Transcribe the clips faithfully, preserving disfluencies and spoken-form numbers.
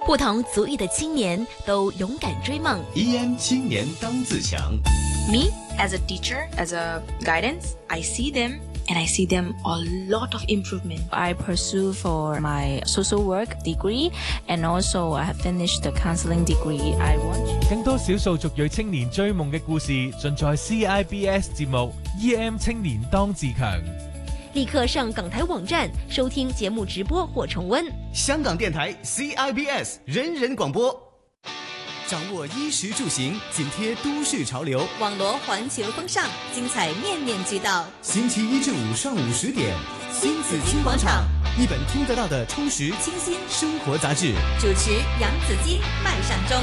不同族裔的青年都勇敢追梦。 E M 青年当自强。 Me, as a teacher, as a guidance, I see them and I see them a lot of improvement. I pursue for my social work degree and also I have finished the counseling degree. I want 更多少數族裔青年追夢嘅故事盡在 C I B S 節目 E M 青年當自強。 立刻上港台網站收聽節目直播或重溫。 香港電台 C I B S 人人廣播，掌握衣食住行，緊貼都市潮流， 網羅環球風尚，精彩面面俱到。 星期一至五上午十點，新紫荊廣場，一本聽得到的充實清新生活雜誌。 主持楊子矜、麥尚中。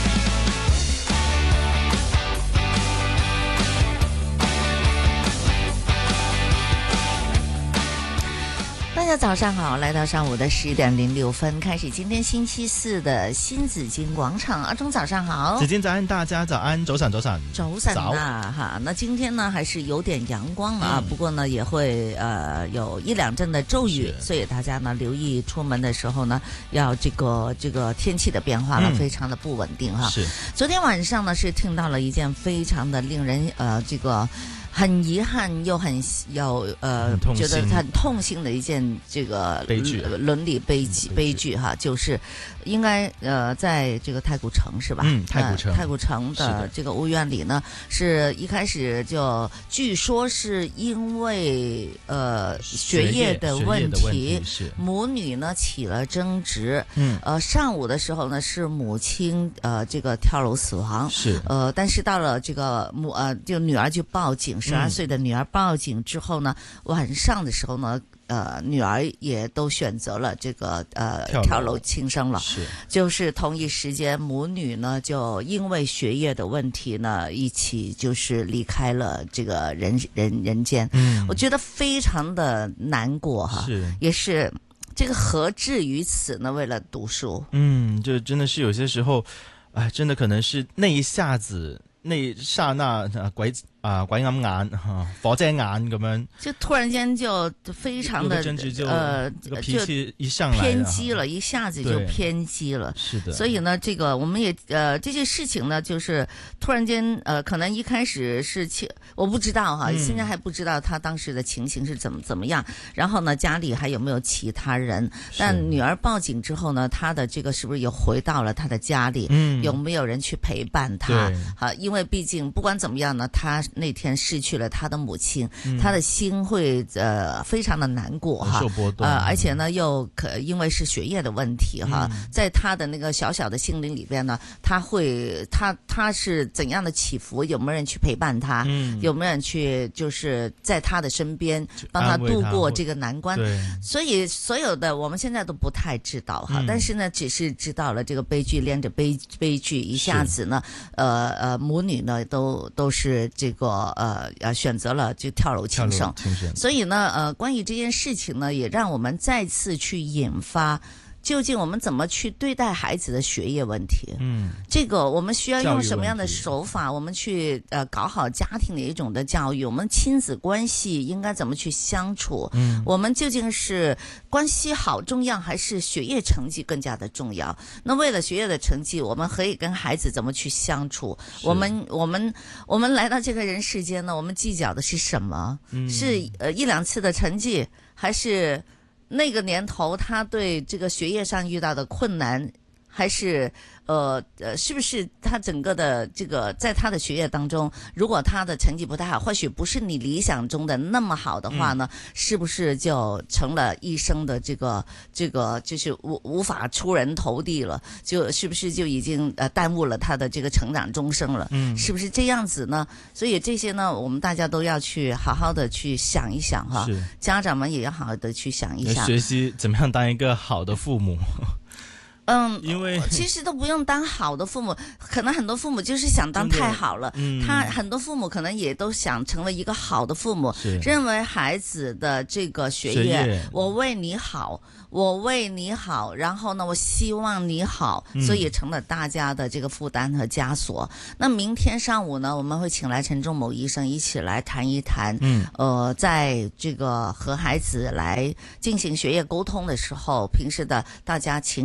大家早上好，來到上午的十一點零六分，開始今天星期四的新紫荊廣場。阿忠早上好， 紫荊早安，大家早安，早晨早晨早晨啊哈。那今天呢還是有點陽光啊、嗯，不過呢也會呃有一兩陣的驟雨，所以大家呢留意出門的時候呢要這個這個天氣的變化了、嗯，非常的不穩定哈。是，昨天晚上呢是聽到了一件非常的令人呃這個。很遺憾又很有呃覺得很痛心的一件這個悲劇倫理悲劇悲劇哈，就是應該呃在這個太古城是吧？ 嗯，太古城、 呃、太古城的這個屋苑裡呢，是一開始就據說是因為呃學業的問題，母女呢起了爭執。嗯，呃上午的時候呢是母親呃這個跳樓死亡，是呃但是到了這個母呃就女兒就報警。十二歲的女兒報警之後呢，晚上的時候呢，呃，女兒也都選擇了這個呃跳樓輕生了。是，就是同一時間，母女呢就因為學業的問題呢，一起就是離開了這個人人人間。嗯，我覺得非常的難過哈，是，也是這個何至於此呢？為了讀書， 嗯，就真的是有些時候，哎，真的可能是那一下子。那剎那鬼啊鬼揞眼火遮眼咁樣， 就突然間就非常的呃這個脾氣一上來偏激了，一下子就偏激了。是的，所以呢，這個我們也呃這些事情呢，就是突然間呃可能一開始是我不知道哈、嗯，現在還不知道他當時的情形是怎麼怎麼樣。然後呢，家裏還有沒有其他人？但女兒報警之後呢，她的這個是不是又回到了她的家裏？嗯，有沒有人去陪伴她？好，因為。因為畢竟不管怎麼樣呢，他那天失去了他的母親，嗯、他的心會呃非常的難過哈，呃而且呢又可因為是學業的問題哈、嗯，在他的那個小小的心靈裡邊呢，他會他他是怎樣的起伏？有沒有人去陪伴他？嗯、有沒有人去就是在他的身邊幫他度過這個難關？所以所有的我們現在都不太知道哈、嗯，但是呢，只是知道了這個悲劇連着悲悲劇，一下子呢，呃呃母女呢都都是這個呃呃選擇了就跳樓輕生，所以呢呃關於這件事情呢，也讓我們再次去引發究竟我們怎麼去對待孩子的學業問題。嗯，這個我們需要用什麼樣的手法，我們去呃搞好家庭的一種的教育，我們親子關係應該怎麼去相處？嗯，我們究竟是關係好重要，還是學業成績更加的重要？那為了學業的成績，我們可以跟孩子怎麼去相處？我們我們我們來到這個人世間呢，我們計較的是什麼？嗯，是呃一兩次的成績，還是那個年頭他對這個學業上遇到的困難，還是呃呃，是不是他整個的這個在他的學業當中，如果他的成績不太好，或許不是你理想中的那麼好的話呢，嗯、是不是就成了一生的這個這個就是無無法出人頭地了？就是不是就已經呃耽誤了他的這個成長終生了？嗯，是不是這樣子呢？所以這些呢，我們大家都要去好好的去想一想哈，家長們也要好好的去想一想， 學習怎麼樣當一個好的父母。 嗯， 因為其實都不用當好的父母，可能很多父母就是想當太好了。嗯，他很多父母可能也都想成為一個好的父母，認為孩子的這個學業，學業我為你好，我為你好，然後呢，我希望你好，所以成了大家的這個負擔和枷鎖。嗯，那明天上午呢，我們會請來陳仲謀醫生一起來談一談，嗯，呃，在這個和孩子來進行學業溝通的時候，平時的大家情緒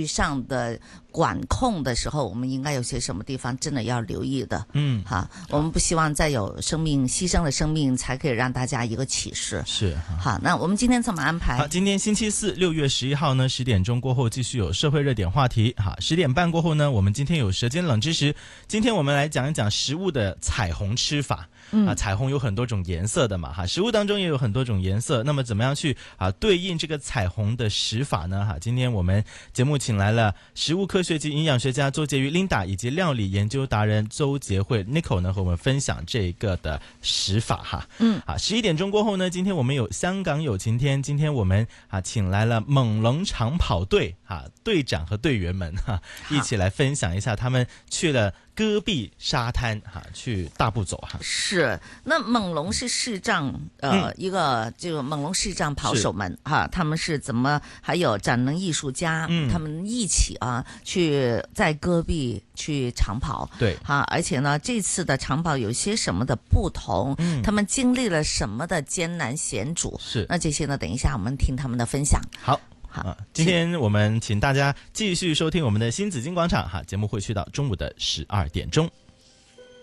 上的管控的时候，我们应该有些什么地方真的要留意的。 嗯， 好，我们不希望再有生命牺牲的生命，才可以让大家一个启示。 是， 好，那我们今天怎么安排？ 好，今天星期四六月十一号呢，十点钟过后继续有社会热点话题。好，十点半过后呢，我们今天有舌尖冷知识。今天我们来讲一讲食物的彩虹吃法。嗯、啊，彩虹有很多种颜色的嘛，哈，食物当中也有很多种颜色。那么怎么样去啊对应这个彩虹的食法呢？哈，今天我们节目请来了食物科学及营养学家周婕妤 Linda 以及料理研究达人周杰慧 Nicole 呢和我们分享这个的食法哈。嗯，啊，十一点钟过后呢，今天我们有香港有晴天，今天我们啊请来了猛龙长跑队啊队长和队员们哈、啊、一起来分享一下他们去了戈壁沙滩哈、啊、去大步走哈。 是，那猛龙是视障呃、嗯、一个这个猛龙视障跑手们哈、啊，他们是怎么还有展能艺术家、嗯、他们一起啊去在戈壁去长跑。 对哈、啊，而且呢这次的长跑有些什么的不同、嗯、他们经历了什么的艰难险阻。 是， 那这些呢等一下我们听他们的分享。 好好、啊，今天我们请大家继续收听我们的新紫金广场哈，节目会去到中午的十二点钟。